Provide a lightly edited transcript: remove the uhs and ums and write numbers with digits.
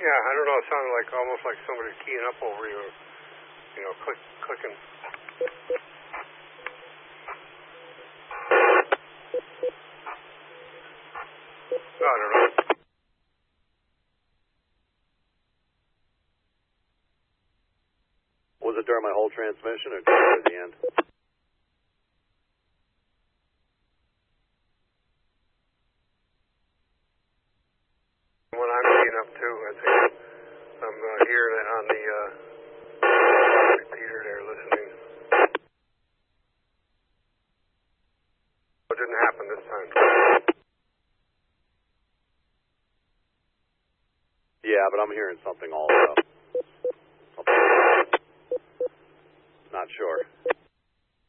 Yeah, I don't know. It sounded like almost like somebody keying up over you. You know, clicking. I don't know. Was it during my whole transmission or just at the end? When I'm keying up too, I think I'm hearing it on the repeater there, listening. It didn't happen this time. Yeah, but I'm hearing something also. Not sure.